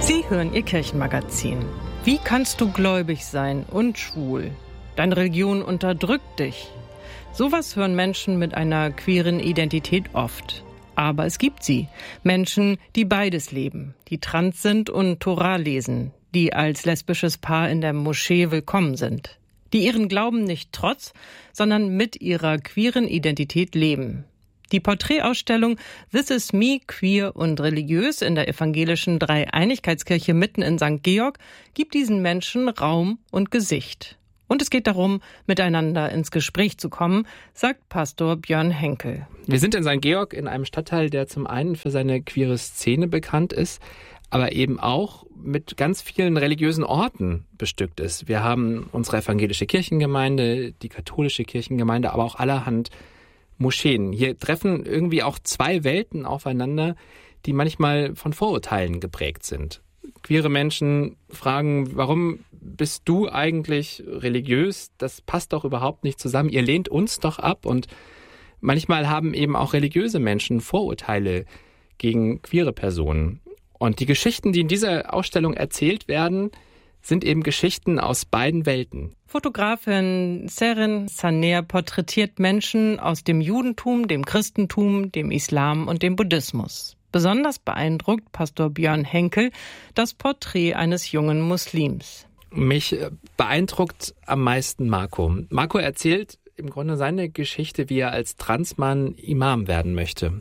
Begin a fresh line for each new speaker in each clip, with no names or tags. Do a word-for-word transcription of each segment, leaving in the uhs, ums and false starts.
Sie hören Ihr Kirchenmagazin. Wie kannst du gläubig sein und schwul? Deine Religion unterdrückt dich. Sowas hören Menschen mit einer queeren Identität oft. Aber es gibt sie. Menschen, die beides leben, die trans sind und Tora lesen, die als lesbisches Paar in der Moschee willkommen sind, die ihren Glauben nicht trotz, sondern mit ihrer queeren Identität leben. Die Porträtausstellung This is Me, queer und religiös in der evangelischen Dreieinigkeitskirche mitten in Sankt Georg gibt diesen Menschen Raum und Gesicht. Und es geht darum, miteinander ins Gespräch zu kommen, sagt Pastor Björn Henkel.
Wir sind in Sankt Georg in einem Stadtteil, der zum einen für seine queere Szene bekannt ist, aber eben auch mit ganz vielen religiösen Orten bestückt ist. Wir haben unsere evangelische Kirchengemeinde, die katholische Kirchengemeinde, aber auch allerhand Moscheen. Hier treffen irgendwie auch zwei Welten aufeinander, die manchmal von Vorurteilen geprägt sind. Queere Menschen fragen, warum bist du eigentlich religiös? Das passt doch überhaupt nicht zusammen. Ihr lehnt uns doch ab. Und manchmal haben eben auch religiöse Menschen Vorurteile gegen queere Personen. Und die Geschichten, die in dieser Ausstellung erzählt werden, sind eben Geschichten aus beiden Welten.
Fotografin Seren Saner porträtiert Menschen aus dem Judentum, dem Christentum, dem Islam und dem Buddhismus. Besonders beeindruckt Pastor Björn Henkel das Porträt eines jungen Muslims.
Mich beeindruckt am meisten Marco. Marco erzählt im Grunde seine Geschichte, wie er als Transmann Imam werden möchte.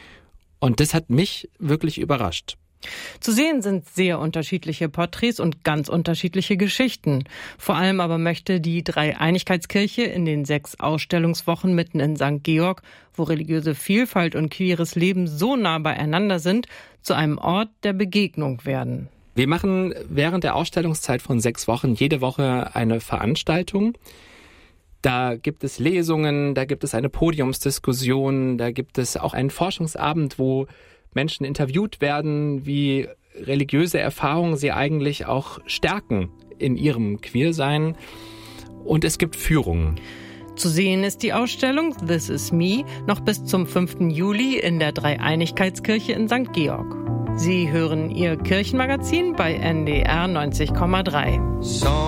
Und das hat mich wirklich überrascht.
Zu sehen sind sehr unterschiedliche Porträts und ganz unterschiedliche Geschichten. Vor allem aber möchte die Dreieinigkeitskirche in den sechs Ausstellungswochen mitten in Sankt Georg, wo religiöse Vielfalt und queeres Leben so nah beieinander sind, zu einem Ort der Begegnung werden.
Wir machen während der Ausstellungszeit von sechs Wochen jede Woche eine Veranstaltung. Da gibt es Lesungen, da gibt es eine Podiumsdiskussion, da gibt es auch einen Forschungsabend, wo Menschen interviewt werden, wie religiöse Erfahrungen sie eigentlich auch stärken in ihrem Queersein. Und es gibt Führungen.
Zu sehen ist die Ausstellung This is Me noch bis zum fünften Juli in der Dreieinigkeitskirche in Sankt Georg. Sie hören Ihr Kirchenmagazin bei N D R neunzig Komma drei.